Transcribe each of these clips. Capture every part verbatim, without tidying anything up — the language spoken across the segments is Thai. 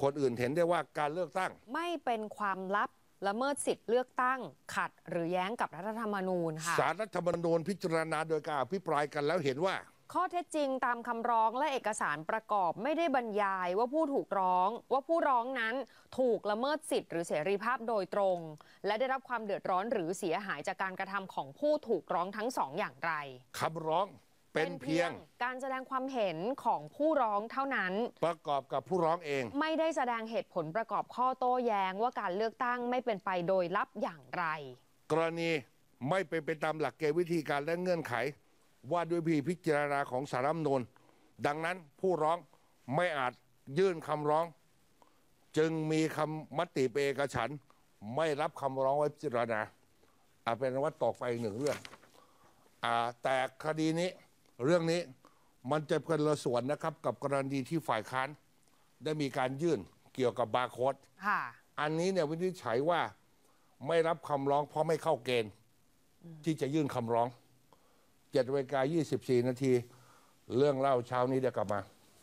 คนอื่นเห็นได้ว่าการเลือกตั้งไม่เป็นความลับละเมิดสิทธิ์เลือกตั้งขัดหรือแย้งกับรัฐธรรมนูญค่ะศาลรัฐธรรมนูญพิจารณาโดยการอภิปรายกันแล้วเห็นว่าข้อเท็จจริงตามคำร้องและเอกสารประกอบไม่ได้บรรยายว่าผู้ถูกร้องว่าผู้ร้องนั้นถูกละเมิดสิทธิ์หรือเสรีภาพโดยตรงและได้รับความเดือดร้อนหรือเสียหายจากการกระทำของผู้ถูกร้องทั้งสองอย่างไรคำร้องเป็นเพียงการแสดงความเห็นของผู้ร้องเท่านั้นประกอบกับผู้ร้องเองไม่ได้แสดงเหตุผลประกอบข้อโต้แย้งว่าการเลือกตั้งไม่เป็นไปโดยลับอย่างไรกรณีไม่เป็นไปตามหลักเกณฑ์วิธีการและเงื่อนไขว่าด้วยพิจารณาของศาลรัฐธรรมนูญดังนั้นผู้ร้องไม่อาจยื่นคำร้องจึงมีคำมติเป็นเอกฉันท์ไม่รับคำร้องไว้พิจารณาอาเป็นว่าตกไปอีกหนึ่งเรื่องอ่าแต่คดีนี้เรื่องนี้มันจะเป็นละส่วนนะครับกับกรณีที่ฝ่ายค้านได้มีการยื่นเกี่ยวกับบาร์โค้ดอันนี้เนี่ยวินิจฉัยว่าไม่รับคำร้องเพราะไม่เข้าเกณฑ์ที่จะยื่นคำร้องเจ็ดนาฬิกายี่สิบสี่นาทีเรื่องเล่าเช้านี้เดี๋ยวกลับมา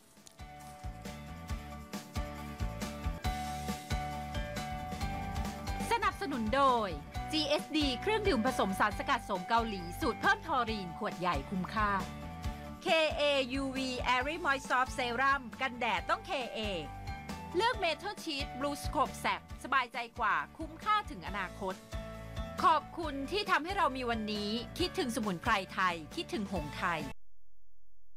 สนับสนุนโดย จี เอส ดี เครื่องดื่มผสมสารสกัดโสมเกาหลีสูตรเพิ่มทอรีนขวดใหญ่คุ้มค่า เค เอ ยู วี Airy Moist Soft Serum กันแดดต้อง เค เอ เลือก Metal Sheet Blue Scope แสบสบายใจกว่าคุ้มค่าถึงอนาคตขอบคุณที่ทำให้เรามีวันนี้คิดถึงสมุนไพรไทยคิดถึงหงส์ไทย